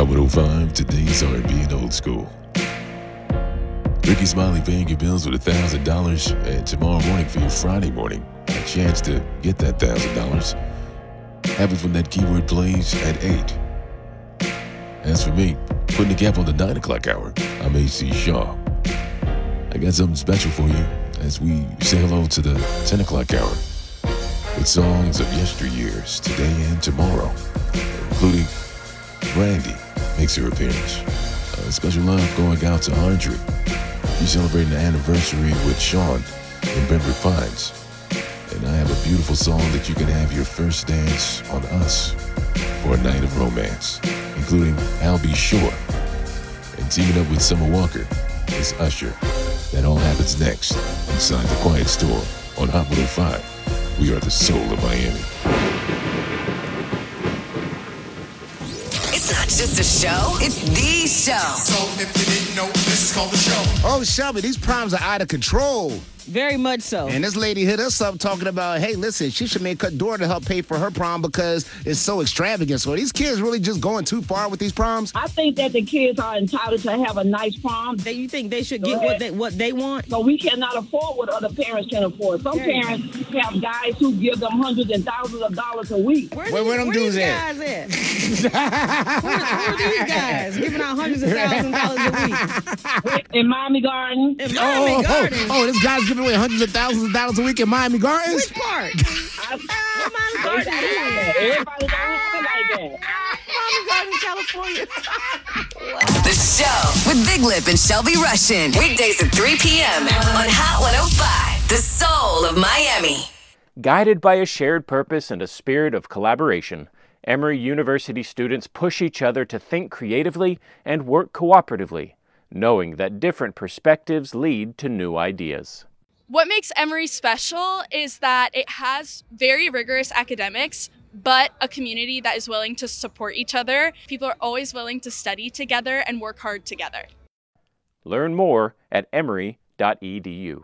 Hot 105, today's R&B and old school. Ricky Smiley paying your bills with $1,000, and tomorrow morning for your Friday morning, a chance to get that $1,000 happens when that keyword plays at 8. As for me, putting the cap on the 9 o'clock hour, I'm AC Shaw. I got something special for you as we say hello to the 10 o'clock hour with songs of yesteryears, today and tomorrow, including Brandy makes her appearance. Special love going out to Audrey. She's celebrating the anniversary with Sean in Pembroke Pines. And I have a beautiful song that you can have your first dance on us for a night of romance, including I'll Be Sure. And teaming up with Summer Walker is Usher. That all happens next inside the Quiet Store on Hot 105. We are the soul of Miami. It's not just a show, it's the show. So if you didn't know, this is called the show. Oh, Shelby, these proms are out of control. Very much so. And this lady hit us up talking about, hey, listen, she should make her daughter help pay for her prom because it's so extravagant. So are these kids really just going too far with these proms? I think that the kids are entitled to have a nice prom. You think they should get what they want? So we cannot afford what other parents can afford. Some parents have guys who give them hundreds and thousands of dollars a week. Where them dudes at? Who are these guys giving out hundreds of thousands of dollars a week? In Miami Gardens. In Miami Gardens? Oh, this guy's giving away hundreds of thousands of dollars a week in Miami Gardens? Which part? What Miami Gardens? Everybody don't have it like that. Miami Gardens, California. The show with Big Lip and Shelby Rushin. Weekdays at 3 p.m. on Hot 105, the soul of Miami. Guided by a shared purpose and a spirit of collaboration, Emory University students push each other to think creatively and work cooperatively, knowing that different perspectives lead to new ideas. What makes Emory special is that it has very rigorous academics, but a community that is willing to support each other. People are always willing to study together and work hard together. Learn more at emory.edu.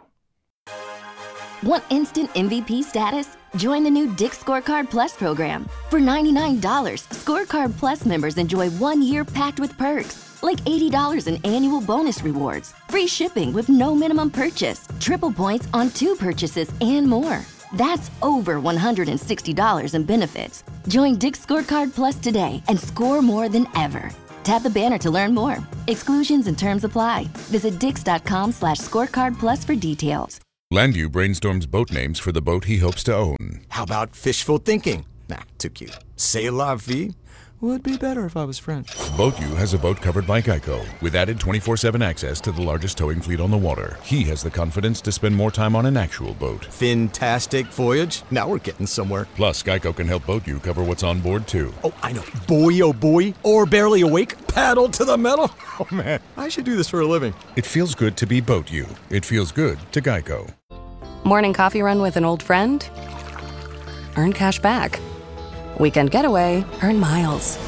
Want instant MVP status? Join the new Dick's Scorecard Plus program. For $99, Scorecard Plus members enjoy 1 year packed with perks, like $80 in annual bonus rewards, free shipping with no minimum purchase, triple points on 2 purchases, and more. That's over $160 in benefits. Join Dick's Scorecard Plus today and score more than ever. Tap the banner to learn more. Exclusions and terms apply. Visit dix.com/scorecard plus for details. Landu brainstorms boat names for the boat he hopes to own. How about fishful thinking? Nah, too cute. C'est la vie? Would be better if I was French. BoatU has a boat covered by Geico, with added 24/7 access to the largest towing fleet on the water. He has the confidence to spend more time on an actual boat. Fantastic voyage. Now we're getting somewhere. Plus, Geico can help BoatU cover what's on board, too. Oh, I know. Boy, oh boy. Or barely awake. Paddle to the metal. Oh, man. I should do this for a living. It feels good to be BoatU. It feels good to Geico. Morning coffee run with an old friend? Earn cash back. Weekend getaway? Earn miles.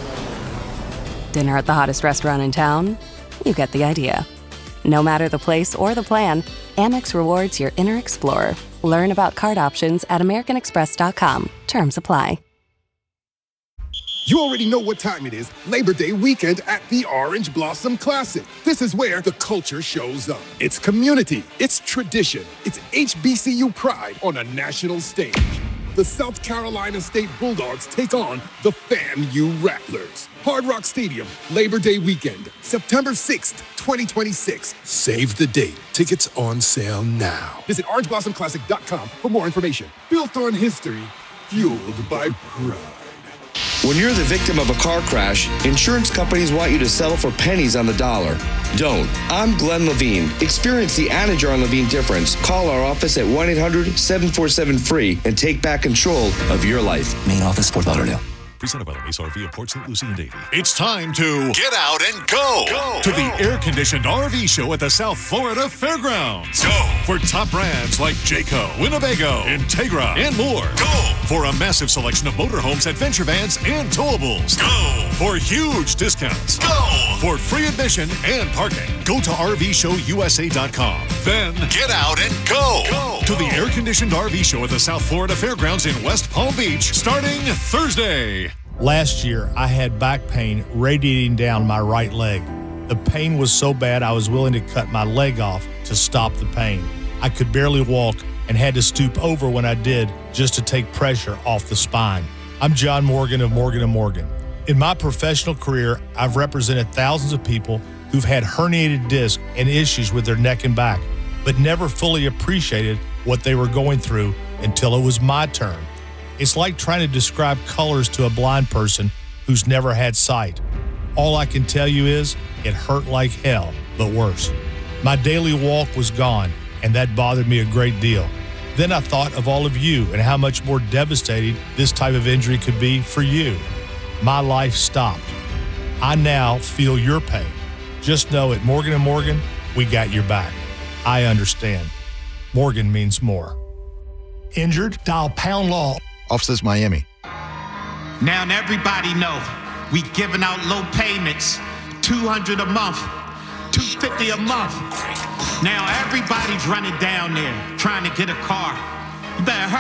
Dinner at the hottest restaurant in town? You get the idea. No matter the place or the plan, Amex rewards your inner explorer. Learn about card options at americanexpress.com. Terms apply. You already know what time it is. Labor Day weekend at the Orange Blossom Classic. This is where the culture shows up. It's community. It's tradition. It's HBCU pride on a national stage. The South Carolina State Bulldogs take on the FAMU Rattlers. Hard Rock Stadium, Labor Day weekend, September 6th, 2026. Save the date. Tickets on sale now. Visit orangeblossomclassic.com for more information. Built on history, fueled by pride. When you're the victim of a car crash, insurance companies want you to settle for pennies on the dollar. Don't. I'm Glenn Levine. Experience the Anna Jar and Levine difference. Call our office at 1-800-747-FREE and take back control of your life. Main office, Fort Lauderdale. Presented by the Mace RV of Port St. Lucie and Davie. It's time to get out and go to the air-conditioned RV show at the South Florida Fairgrounds. Go for top brands like Jayco, Winnebago, Integra, and more. Go for a massive selection of motorhomes, adventure vans, and towables. Go for huge discounts. Go for free admission and parking. Go to RVShowUSA.com. Then get out and go to the air-conditioned RV show at the South Florida Fairgrounds in West Palm Beach starting Thursday. Last year, I had back pain radiating down my right leg. The pain was so bad I was willing to cut my leg off to stop the pain. I could barely walk and had to stoop over when I did just to take pressure off the spine. I'm John Morgan of Morgan & Morgan. In my professional career, I've represented thousands of people who've had herniated discs and issues with their neck and back, but never fully appreciated what they were going through until it was my turn. It's like trying to describe colors to a blind person who's never had sight. All I can tell you is it hurt like hell, but worse. My daily walk was gone, and that bothered me a great deal. Then I thought of all of you and how much more devastating this type of injury could be for you. My life stopped. I now feel your pain. Just know at Morgan & Morgan, we got your back. I understand. Morgan means more. Injured? Dial pound law. Officers Miami. Now everybody know we giving out low payments, $200 a month, $250 a month. Now everybody's running down there trying to get a car. You better hurry.